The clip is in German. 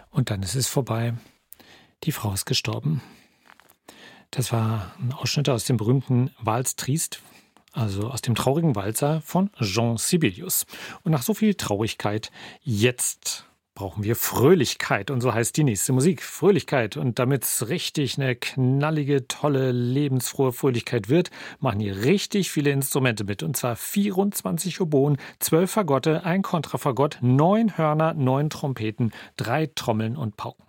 Und dann ist es vorbei. Die Frau ist gestorben. Das war ein Ausschnitt aus dem berühmten Vals Triste, also aus dem traurigen Walzer von Jean Sibelius. Und nach so viel Traurigkeit, jetzt brauchen wir Fröhlichkeit. Und so heißt die nächste Musik. Fröhlichkeit. Und damit es richtig eine knallige, tolle, lebensfrohe Fröhlichkeit wird, machen hier richtig viele Instrumente mit. Und zwar 24 Oboen, 12 Fagotte, ein Kontrafagott, 9 Hörner, 9 Trompeten, 3 Trommeln und Pauken.